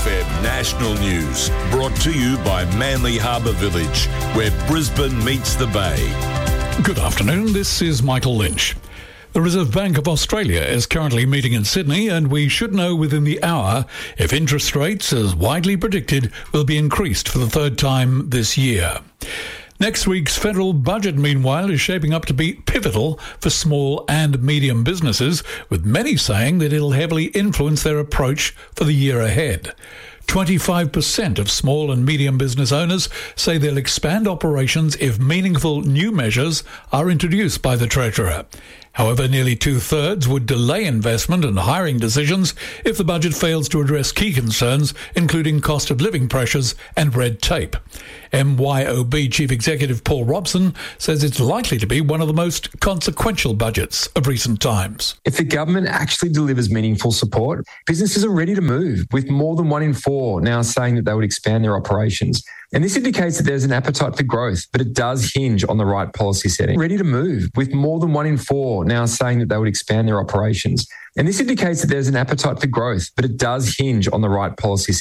SENFM National News, brought to you by Manly Harbour Village, where Brisbane meets the Bay. Good afternoon, this is Michael Lynch. The Reserve Bank of Australia is currently meeting in Sydney, and we should know within the hour if interest rates, as widely predicted, will be increased for the third time this year. Next week's federal budget, meanwhile, is shaping up to be pivotal for small and medium businesses, with many saying that it'll heavily influence their approach for the year ahead. 25% of small and medium business owners say they'll expand operations if meaningful new measures are introduced by the Treasurer. However, nearly two-thirds would delay investment and hiring decisions if the budget fails to address key concerns, including cost of living pressures and red tape. MYOB Chief Executive Paul Robson says it's likely to be one of the most consequential budgets of recent times. If the government actually delivers meaningful support, businesses are ready to move, with more than 1 in 4 now saying that they would expand their operations. And this indicates that there's an appetite for growth, but it does hinge on the right policy setting. Ready to move, with more than 1 in 4 now saying that they would expand their operations. And this indicates that there's an appetite for growth, but it does hinge on the right policy setting.